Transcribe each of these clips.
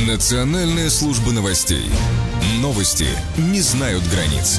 Национальная служба новостей. Новости не знают границ.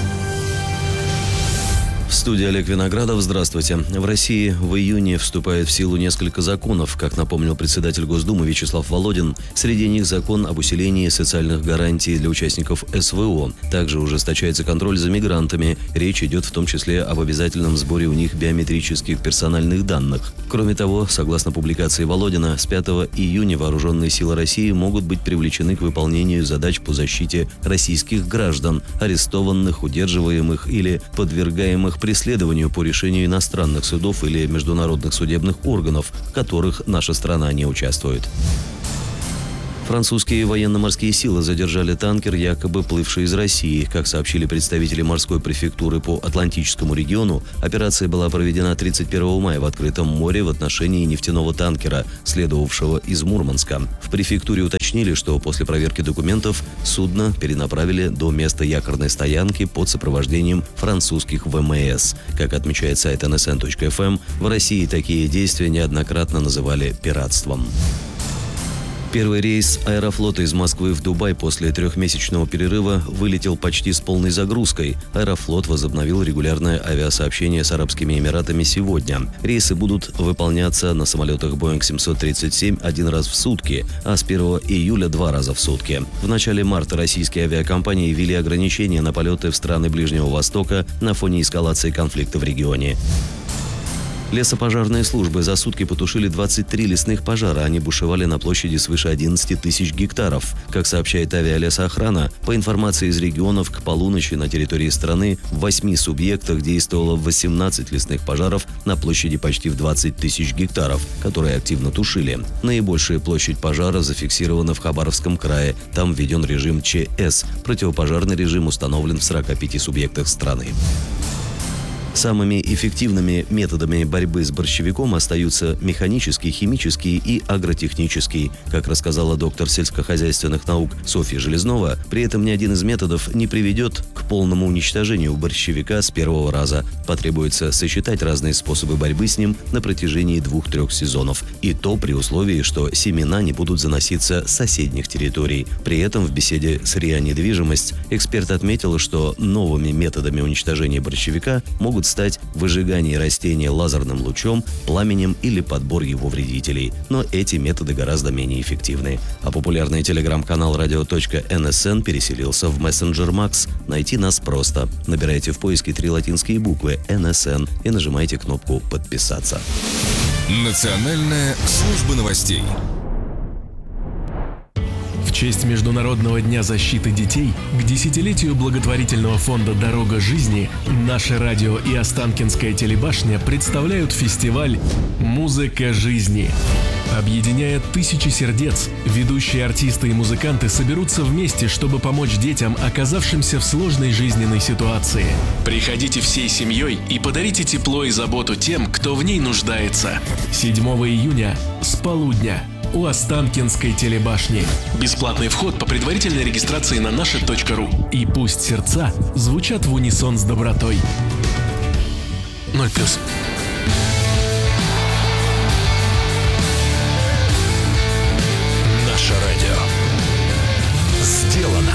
В студии Олег Виноградов. Здравствуйте. В России в июне вступает в силу несколько законов, как напомнил председатель Госдумы Вячеслав Володин. Среди них закон об усилении социальных гарантий для участников СВО. Также ужесточается контроль за мигрантами. Речь идет в том числе об обязательном сборе у них биометрических персональных данных. Кроме того, согласно публикации Володина, с 5 июня вооруженные силы России могут быть привлечены к выполнению задач по защите российских граждан, арестованных, удерживаемых или подвергаемых преследованию по решению иностранных судов или международных судебных органов, в которых наша страна не участвует. Французские военно-морские силы задержали танкер, якобы плывший из России. Как сообщили представители морской префектуры по Атлантическому региону, операция была проведена 31 мая в открытом море в отношении нефтяного танкера, следовавшего из Мурманска. В префектуре уточнили, что после проверки документов судно перенаправили до места якорной стоянки под сопровождением французских ВМС. Как отмечает сайт nsn.fm, в России такие действия неоднократно называли пиратством. Первый рейс Аэрофлота из Москвы в Дубай после трехмесячного перерыва вылетел почти с полной загрузкой. Аэрофлот возобновил регулярное авиасообщение с Арабскими Эмиратами сегодня. Рейсы будут выполняться на самолетах Boeing 737 один раз в сутки, а с 1 июля 2 раза в сутки. В начале марта российские авиакомпании ввели ограничения на полеты в страны Ближнего Востока на фоне эскалации конфликта в регионе. Лесопожарные службы за сутки потушили 23 лесных пожара. Они бушевали на площади свыше 11 тысяч гектаров. Как сообщает авиалесоохрана, по информации из регионов, к полуночи на территории страны в 8 субъектах действовало 18 лесных пожаров на площади почти в 20 тысяч гектаров, которые активно тушили. Наибольшая площадь пожара зафиксирована в Хабаровском крае. Там введен режим ЧС. Противопожарный режим установлен в 45 субъектах страны. Самыми эффективными методами борьбы с борщевиком остаются механический, химический и агротехнический. Как рассказала доктор сельскохозяйственных наук Софья Железнова, при этом ни один из методов не приведет к полному уничтожению борщевика с первого раза. Потребуется сочетать разные способы борьбы с ним на протяжении 2-3 сезонов. И то при условии, что семена не будут заноситься с соседних территорий. При этом в беседе с РИА «Недвижимость» эксперт отметил, что новыми методами уничтожения борщевика могут стать выжигание растения лазерным лучом, пламенем или подбор его вредителей. Но эти методы гораздо менее эффективны. А популярный телеграм-канал radio.nsn переселился в мессенджер Max. Найти нас просто. Набирайте в поиске 3 латинские буквы NSN и нажимайте кнопку «Подписаться». Национальная служба новостей. В честь Международного дня защиты детей к десятилетию благотворительного фонда «Дорога жизни» наше радио и Останкинская телебашня представляют фестиваль «Музыка жизни». Объединяя тысячи сердец, ведущие артисты и музыканты соберутся вместе, чтобы помочь детям, оказавшимся в сложной жизненной ситуации. Приходите всей семьей и подарите тепло и заботу тем, кто в ней нуждается. 7 июня с полудня у Останкинской телебашни. Бесплатный вход по предварительной регистрации на наше.ру. И пусть сердца звучат в унисон с добротой. 0+. Наше радио. Сделано